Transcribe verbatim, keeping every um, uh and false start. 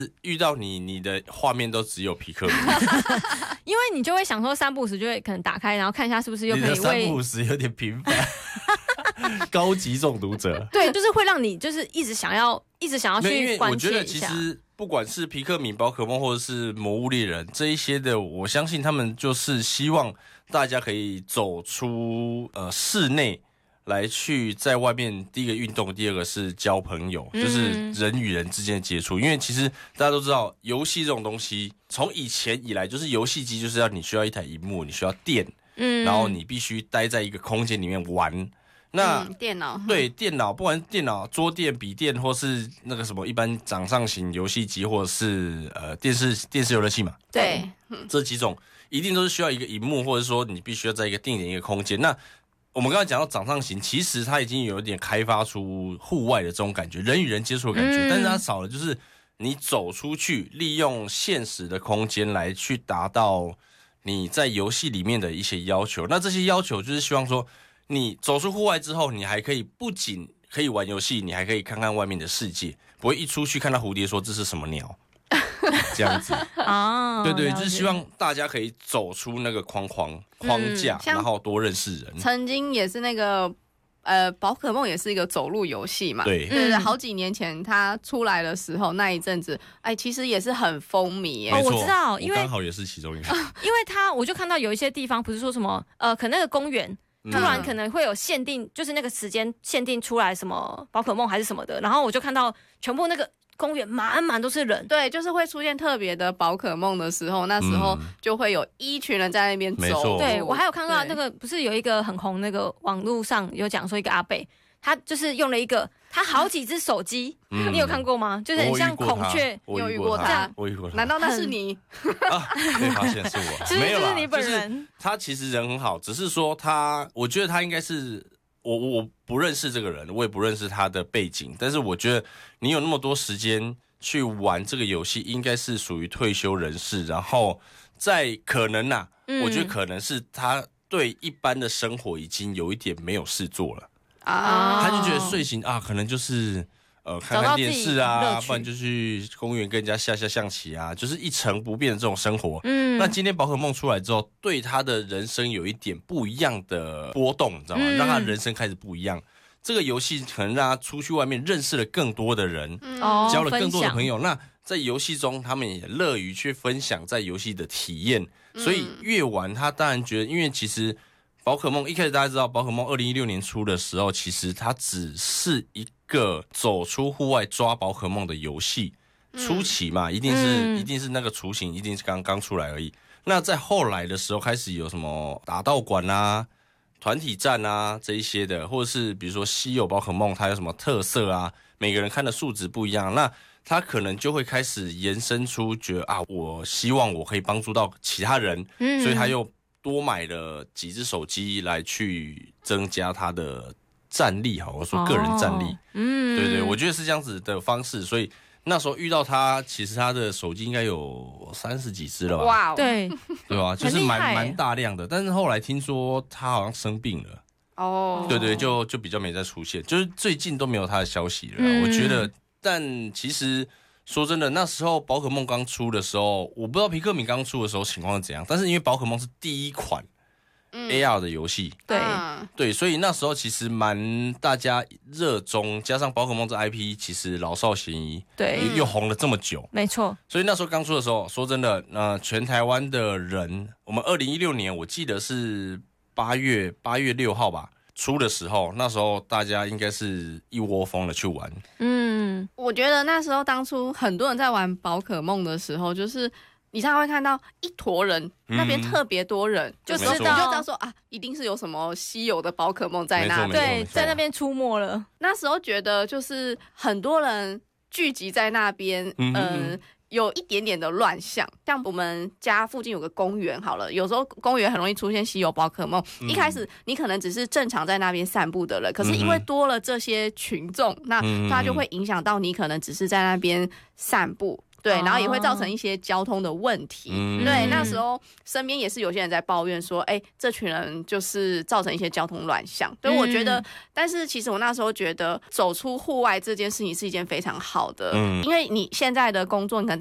遇到你，你的画面都只有皮克米， 因为你就会想说三不五时就会可能打开，然后看一下是不是又可以为三不五时有点频繁，高级中毒者。 对，就是会让你就是一直想要一直想要去关切一下。 因为我觉得其实不管是皮克米、宝可梦或者是魔物猎人这一些的，我相信他们就是希望大家可以走出呃室内。来去在外面，第一个运动，第二个是交朋友，嗯、就是人与人之间的接触。因为其实大家都知道，游戏这种东西，从以前以来就是游戏机，就是要你需要一台萤幕，你需要电，嗯，然后你必须待在一个空间里面玩。那、 嗯、电脑对电脑，不管是电脑、桌垫、笔电，或是那个什么一般掌上型游戏机，或者是呃电视电视游乐器嘛， 对， 这几种一定都是需要一个萤幕，或者说你必须要在一个定点一个空间。那我们刚才讲到掌上型，其实它已经有一点开发出户外的这种感觉，人与人接触的感觉，嗯、但是它少了就是你走出去，利用现实的空间来去达到你在游戏里面的一些要求。那这些要求就是希望说，你走出户外之后，你还可以不仅可以玩游戏，你还可以看看外面的世界，不会一出去看到蝴蝶说这是什么鸟。这样子啊， 对对，就是希望大家可以走出那个框框框架，嗯、然后多认识人。 曾经也是那个呃，宝可梦也是一个走路游戏嘛， 对， 对、嗯、好几年前它出来的时候，那一阵子，哎，其实也是很风靡耶。 哦，我知道，因为刚好也是其中一个， 因为它我就看到有一些地方不是说什么呃，可能那个公园。突然可能会有限定，就是那个时间限定出来什么宝可梦还是什么的，然后我就看到全部那个公园满满都是人。 对，就是会出现特别的宝可梦的时候，那时候就会有一群人在那边走。 对，我还有看到那个不是有一个很红，那个网络上有讲说一个阿伯，他就是用了一个他好几只手机，嗯、你有看过吗？就是很像孔雀， 你有遇过他？ 我遇过他。 难道那是你？ 啊，被发现是我， 其实就是你本人。 就是他其实人很好，只是说他，我觉得他应该是我我不认识这个人，我也不认识他的背景，但是我觉得你有那么多时间去玩这个游戏，应该是属于退休人士，然后在可能呐、啊，嗯、我觉得可能是他对一般的生活已经有一点没有事做了。啊，他就觉得睡醒啊，可能就是呃看看电视啊，不然就去公园跟人家下下象棋啊，就是一成不变的这种生活。嗯，那今天宝可梦出来之后，对他的人生有一点不一样的波动，你知道吗？嗯、让他人生开始不一样。这个游戏可能让他出去外面认识了更多的人，嗯、交了更多的朋友。那在游戏中，他们也乐于去分享在游戏的体验，所以越玩他当然觉得，因为其实。宝可梦一开始大家知道，宝可梦二零一六年出的时候，其实它只是一个走出户外抓宝可梦的游戏。嗯、初期嘛，一定是、嗯、一定是那个雏形，一定是刚刚出来而已。那在后来的时候，开始有什么打道馆啊、团体战啊这一些的，或者是比如说稀有宝可梦，它有什么特色啊？每个人看的数值不一样，那他可能就会开始延伸出觉得啊，我希望我可以帮助到其他人，嗯、所以他又。多买了几只手机来去增加他的战力，好，我说个人战力，哦、嗯，对对，我觉得是这样子的方式，所以那时候遇到他，其实他的手机应该有三十几只了吧？ 哇，对， 对吧？就是蛮蛮大量的，但是后来听说他好像生病了，哦，对对，就就比较没再出现，就是最近都没有他的消息了。嗯、我觉得，但其实。说真的，那时候宝可梦刚出的时候，我不知道皮克敏刚出的时候情况是怎样，但是因为宝可梦是第一款 A R 的游戏， 对、 嗯、 对，所以那时候其实蛮大家热衷，加上宝可梦这 I P 其实老少咸宜， 对， 又红了这么久， 没错。 所以那时候刚出的时候，说真的，呃，全台湾的人，我们二零一六年我记得是八月八月六号吧。出的时候，那时候大家应该是一窝蜂的去玩。 嗯，我觉得那时候当初很多人在玩宝可梦的时候，就是你常常会看到一坨人，嗯、那边特别多人，就知道你就知道说啊，一定是有什么稀有的宝可梦在那边， 对，在那边出没了。 那时候觉得就是很多人聚集在那边，嗯、呃。有一点点的乱象，像我们家附近有个公园好了，有时候公园很容易出现稀有宝可梦。嗯、一开始你可能只是正常在那边散步的人，可是因为多了这些群众，嗯、那它就会影响到你可能只是在那边散步。 对，然后也会造成一些交通的问题。 嗯对，那时候身边也是有些人在抱怨说，哎，这群人就是造成一些交通乱象。所以我觉得， 嗯但是其实我那时候觉得走出户外这件事情是一件非常好的， 嗯因为你现在的工作你可能